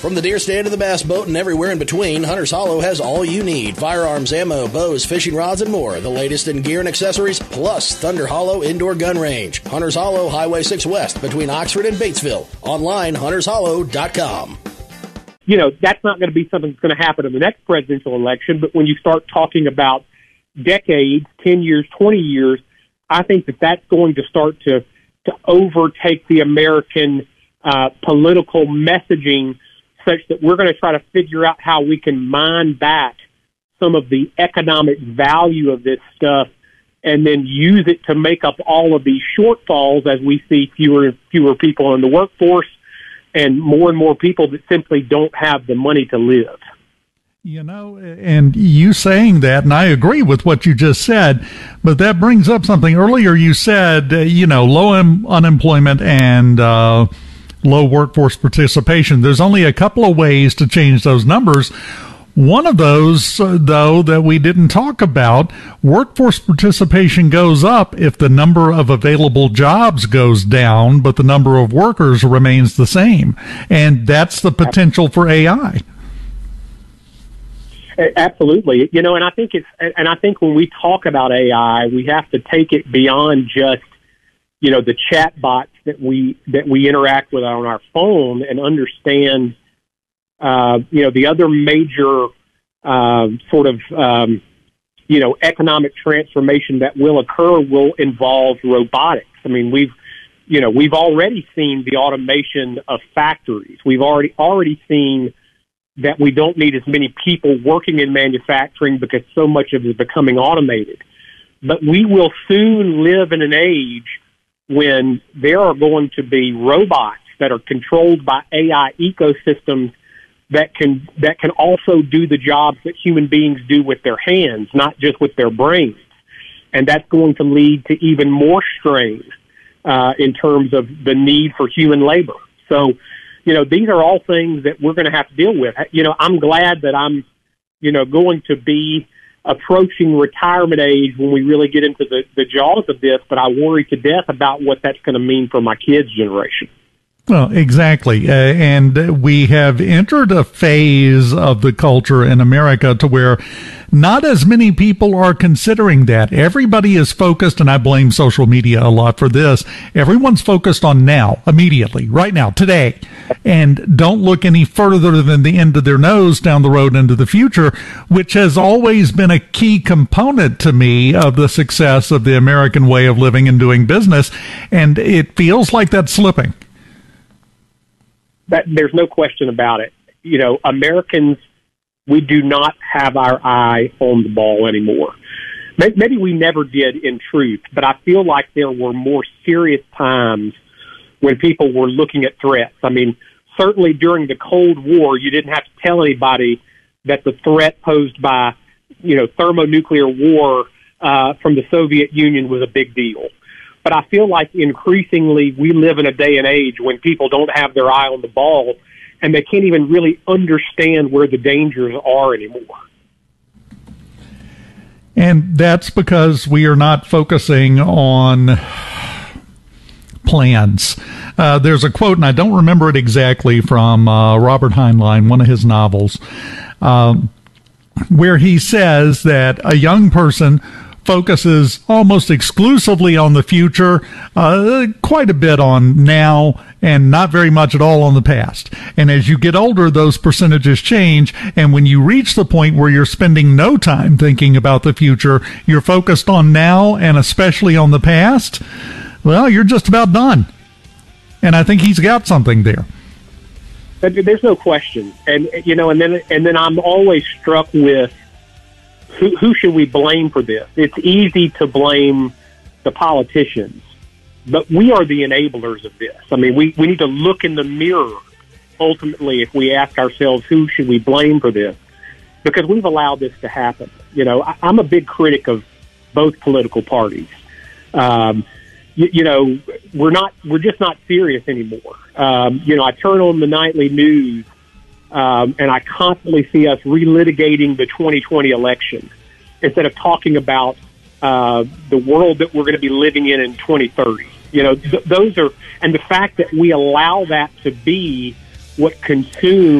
From the deer stand to the bass boat and everywhere in between, Hunter's Hollow has all you need. Firearms, ammo, bows, fishing rods, and more. The latest in gear and accessories, plus Thunder Hollow Indoor Gun Range. Hunter's Hollow, Highway 6 West, between Oxford and Batesville. Online, huntershollow.com. You know, that's not going to be something that's going to happen in the next presidential election, but when you start talking about decades, 10 years, 20 years, I think that that's going to start to overtake the American political messaging, such that we're going to try to figure out how we can mine back some of the economic value of this stuff and then use it to make up all of these shortfalls as we see fewer and fewer people in the workforce and more people that simply don't have the money to live. You know, and you saying that, and I agree with what you just said, but that brings up something. Earlier you said, low unemployment and low workforce participation. There's only a couple of ways to change those numbers. One of those, though, that we didn't talk about, workforce participation goes up if the number of available jobs goes down, but the number of workers remains the same. And that's the potential for AI. Absolutely. And I think when we talk about AI, we have to take it beyond just, the chat bots that we interact with on our phone and understand, the other major economic transformation that will occur will involve robotics. I mean, we've already seen the automation of factories. We've already seen that we don't need as many people working in manufacturing because so much of it is becoming automated. But we will soon live in an age when there are going to be robots that are controlled by AI ecosystems that can also do the jobs that human beings do with their hands, not just with their brains. And that's going to lead to even more strain in terms of the need for human labor. So, these are all things that we're going to have to deal with. I'm glad that I'm, going to be approaching retirement age when we really get into the jaws of this, but I worry to death about what that's going to mean for my kids' generation. Well, exactly. And we have entered a phase of the culture in America to where not as many people are considering that. Everybody is focused, and I blame social media a lot for this. Everyone's focused on now, immediately, right now, today, and don't look any further than the end of their nose down the road into the future, which has always been a key component to me of the success of the American way of living and doing business. And it feels like that's slipping. There's no question about it. Americans, we do not have our eye on the ball anymore. Maybe we never did in truth, but I feel like there were more serious times when people were looking at threats. I mean, certainly during the Cold War, you didn't have to tell anybody that the threat posed by, thermonuclear war from the Soviet Union was a big deal. But I feel like increasingly we live in a day and age when people don't have their eye on the ball and they can't even really understand where the dangers are anymore. And that's because we are not focusing on plans. There's a quote, and I don't remember it exactly, from Robert Heinlein, one of his novels, where he says that a young person focuses almost exclusively on the future, quite a bit on now, and not very much at all on the past. And as you get older, those percentages change, and when you reach the point where you're spending no time thinking about the future, you're focused on now and especially on the past, well, you're just about done. And I think he's got something there. There's no question. And then I'm always struck with who should we blame for this? It's easy to blame the politicians, but we are the enablers of this. I mean, we need to look in the mirror, ultimately, if we ask ourselves, who should we blame for this? Because we've allowed this to happen. I'm a big critic of both political parties. We're just not serious anymore. I turn on the nightly news, and I constantly see us relitigating the 2020 election instead of talking about the world that we're going to be living in 2030. Those are, and the fact that we allow that to be what consumes